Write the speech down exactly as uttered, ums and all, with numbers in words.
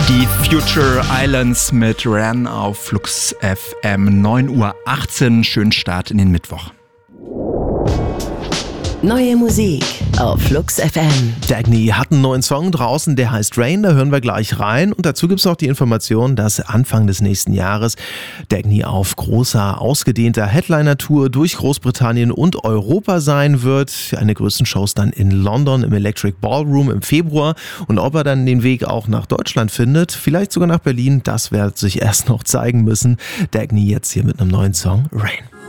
Die Future Islands mit Ran auf Flux F M, neun Uhr achtzehn. Schönen Start in den Mittwoch. Neue Musik auf Flux F M. Dagny hat einen neuen Song draußen, der heißt Rain, da hören wir gleich rein. Und dazu gibt es auch die Information, dass Anfang des nächsten Jahres Dagny auf großer, ausgedehnter Headliner-Tour durch Großbritannien und Europa sein wird. Eine der größten Shows dann in London im Electric Ballroom im Februar. Und ob er dann den Weg auch nach Deutschland findet, vielleicht sogar nach Berlin, das wird sich erst noch zeigen müssen. Dagny jetzt hier mit einem neuen Song, Rain.